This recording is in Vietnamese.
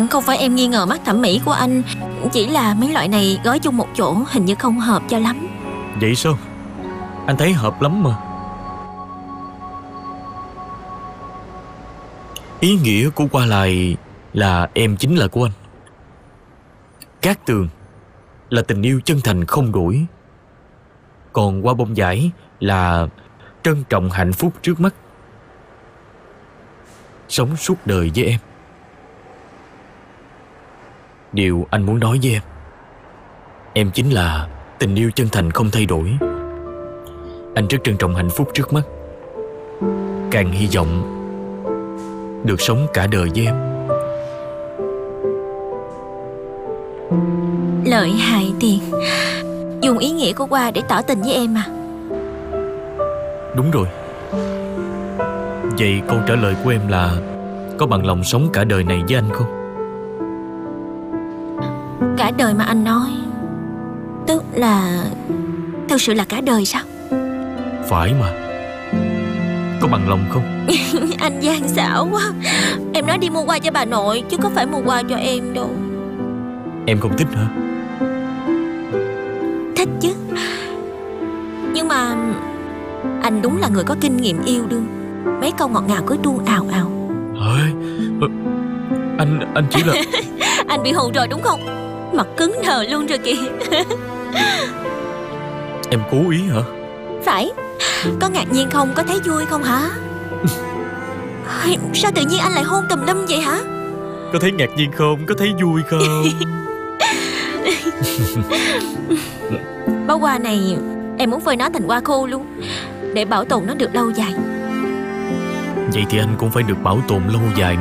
Không phải em nghi ngờ mắt thẩm mỹ của anh, chỉ là mấy loại này gói chung một chỗ hình như không hợp cho lắm. Vậy sao? Anh thấy hợp lắm mà. Ý nghĩa của Qua Lại là em chính là của anh. Cát Tường là tình yêu chân thành không đổi. Còn Hoa Bông Vải là trân trọng hạnh phúc trước mắt, sống suốt đời với em. Điều anh muốn nói với em chính là tình yêu chân thành không thay đổi. Anh rất trân trọng hạnh phúc trước mắt, càng hy vọng được sống cả đời với em. Lợi hại Tiền, dùng ý nghĩa của Hoa để tỏ tình với em à? Đúng rồi. Vậy câu trả lời của em là có bằng lòng sống cả đời này với anh không? Cả đời mà anh nói, tức là thực sự là cả đời sao? Phải mà. Có bằng lòng không? Anh gian xảo quá. Em nói đi mua hoa cho bà nội, chứ có phải mua hoa cho em đâu. Em không thích hả? Thích chứ. Nhưng mà anh đúng là người có kinh nghiệm yêu đương. Mấy câu ngọt ngào cứ tuôn ào ào. Anh chỉ là... Anh bị hù rồi đúng không? Mặt cứng đờ luôn rồi kìa. Em cố ý hả? Phải. Có ngạc nhiên không? Có thấy vui không hả? Sao tự nhiên anh lại hôn tùm lum vậy hả? Có thấy ngạc nhiên không? Có thấy vui không? Bó hoa này em muốn phơi nó thành hoa khô luôn, để bảo tồn nó được lâu dài. Vậy thì anh cũng phải được bảo tồn lâu dài